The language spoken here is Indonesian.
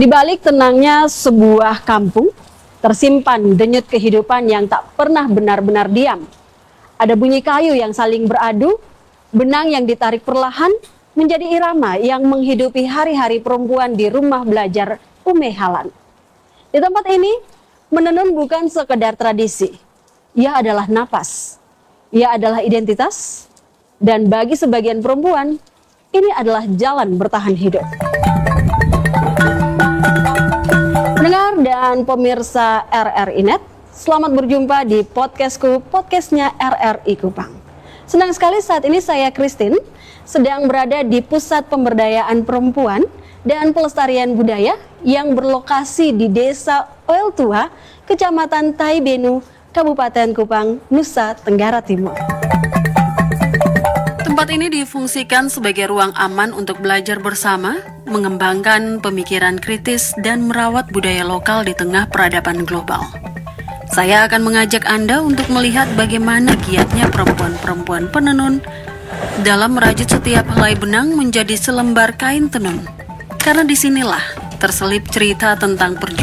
Di balik tenangnya sebuah kampung, tersimpan denyut kehidupan yang tak pernah benar-benar diam. Ada bunyi kayu yang saling beradu, benang yang ditarik perlahan menjadi irama yang menghidupi hari-hari perempuan di rumah belajar Ume Halan. Di tempat ini, menenun bukan sekedar tradisi. Ia adalah napas, ia adalah identitas, dan bagi sebagian perempuan, ini adalah jalan bertahan hidup. Pendengar dan pemirsa RRI Net, selamat berjumpa di podcastnya RRI Kupang. Senang sekali saat ini saya Christine sedang berada di Pusat Pemberdayaan Perempuan dan Pelestarian Budaya yang berlokasi di Desa Oel Tua, Kecamatan Taibenu, Kabupaten Kupang, Nusa Tenggara Timur. Tempat ini difungsikan sebagai ruang aman untuk belajar bersama, mengembangkan pemikiran kritis, dan merawat budaya lokal di tengah peradaban global. Saya akan mengajak Anda untuk melihat bagaimana giatnya perempuan-perempuan penenun dalam merajut setiap helai benang menjadi selembar kain tenun. Karena disinilah terselip cerita tentang perjuangan